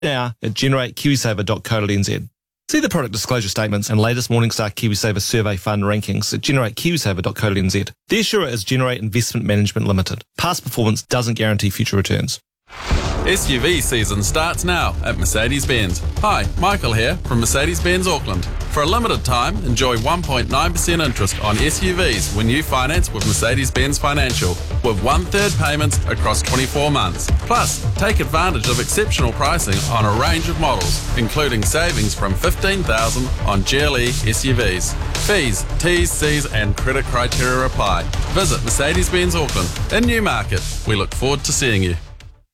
now at generatekiwisaver.co.nz. See the product disclosure statements and latest Morningstar KiwiSaver survey fund rankings at generatekiwisaver.co.nz. The issuer is Generate Investment Management Limited. Past performance doesn't guarantee future returns. SUV season starts now at Mercedes-Benz. Hi, Michael here from Mercedes-Benz Auckland. For a limited time, enjoy 1.9% interest on SUVs when you finance with Mercedes-Benz Financial, with 1/3 payments across 24 months. Plus, take advantage of exceptional pricing on a range of models, including savings from $15,000 on GLE SUVs. Fees, T's, C's and credit criteria apply. Visit Mercedes-Benz Auckland in Newmarket. We look forward to seeing you.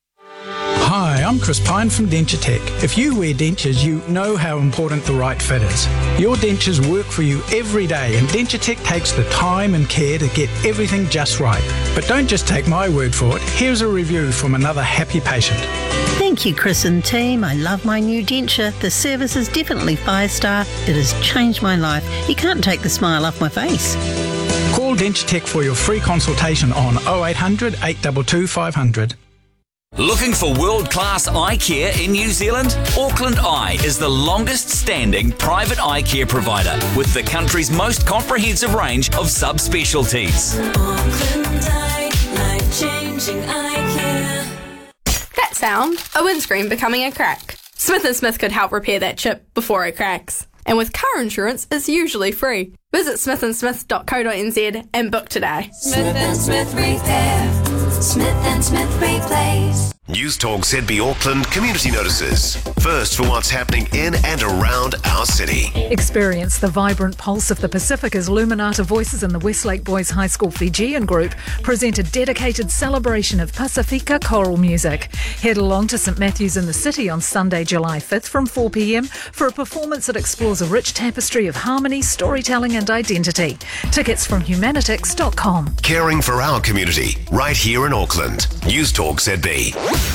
Hi, I'm Chris Pine from Dentutech. If you wear dentures, you know how important the right fit is. Your dentures work for you every day, and Dentutech takes the time and care to get everything just right. But don't just take my word for it. Here's a review from another happy patient. Thank you, Chris and team. I love my new denture. The service is definitely 5-star. It has changed my life. You can't take the smile off my face. Call Dentutech for your free consultation on 0800 822 500. Looking for world-class eye care in New Zealand? Auckland Eye is the longest-standing private eye care provider with the country's most comprehensive range of subspecialties. Auckland Eye, life-changing eye care. That sound, a windscreen becoming a crack. Smith & Smith could help repair that chip before it cracks. And with car insurance, it's usually free. Visit smithandsmith.co.nz and book today. Smith & Smith Repair. Smith & Smith Replace. News Talk ZB Auckland community notices. First for what's happening in and around our city. Experience the vibrant pulse of the Pacific as Luminata Voices and the Westlake Boys High School Fijian group present a dedicated celebration of Pasifika choral music. Head along to St Matthew's in the City on Sunday, July 5th from 4 p.m. for a performance that explores a rich tapestry of harmony, storytelling and identity. Tickets from humanitix.com. Caring for our community, right here in Auckland. News Talk ZB.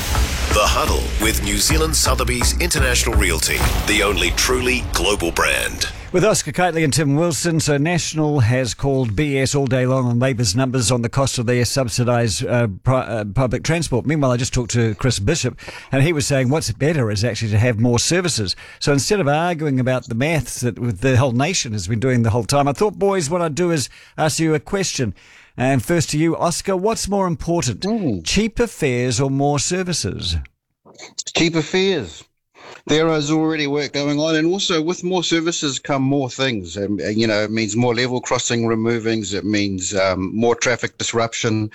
The Huddle with New Zealand Sotheby's International Realty, the only truly global brand. With Oscar Kitely and Tim Wilson, so National has called BS all day long on Labour's numbers on the cost of their subsidised public transport. Meanwhile, I just talked to Chris Bishop, and he was saying what's better is actually to have more services. So instead of arguing about the maths that the whole nation has been doing the whole time, I thought, boys, what I'd do is ask you a question. And first to you, Oscar, what's more important, cheaper fares or more services? Cheaper fares. There is already work going on, and also with more services come more things. It means more level crossing removings. It means more traffic disruption.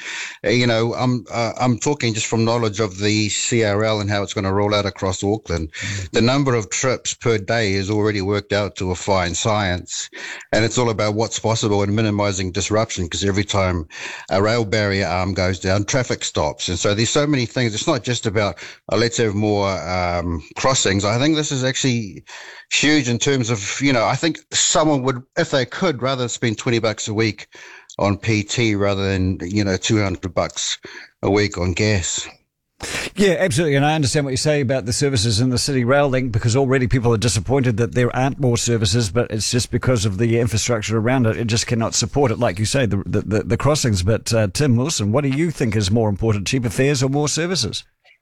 I'm talking just from knowledge of the CRL and how it's going to roll out across Auckland. The number of trips per day is already worked out to a fine science, and it's all about what's possible and minimising disruption, because every time a rail barrier arm goes down, traffic stops. And so there's so many things. It's not just about let's have more crossings. I think this is actually huge in terms of, I think someone would, if they could, rather spend $20 a week on PT rather than, $200 a week on gas. Yeah, absolutely. And I understand what you say about the services in the City Rail Link, because already people are disappointed that there aren't more services, but it's just because of the infrastructure around it. It just cannot support it, like you say, the crossings. But Tim Wilson, what do you think is more important, cheaper fares or more services?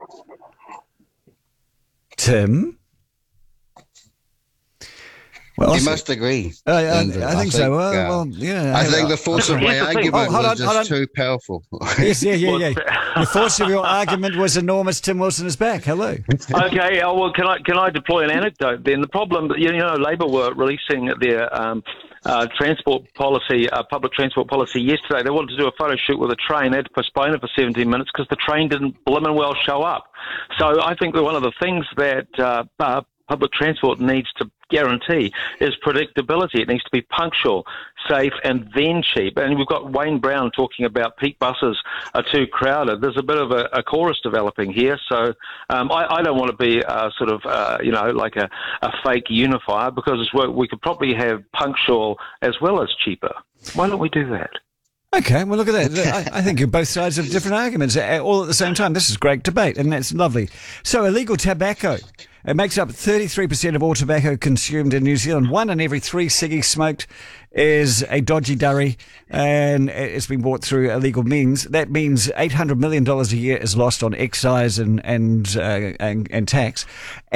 Tim? Well, you must agree. I think so. I think the force of my argument was just too powerful. Yes, yeah. The force of your argument was enormous. Tim Wilson is back. Hello. Okay. Well, can I deploy an anecdote then? The problem, Labour were releasing their transport policy, public transport policy yesterday. They wanted to do a photo shoot with a train. They had to postpone it for 17 minutes because the train didn't blimmin' well show up. So I think that one of the things that public transport needs to guarantee is predictability. It needs to be punctual, safe, and then cheap. And we've got Wayne Brown talking about peak buses are too crowded. There's a bit of a chorus developing here. So I don't want to be like a fake unifier, because we could probably have punctual as well as cheaper. Why don't we do that? Okay, well, look at that. I think you're both sides of different arguments all at the same time. This is great debate, and that's lovely. So, illegal tobacco. It makes up 33% of all tobacco consumed in New Zealand. 1 in every 3 ciggies smoked is a dodgy durry, and it's been bought through illegal means. That means $800 million a year is lost on excise and tax.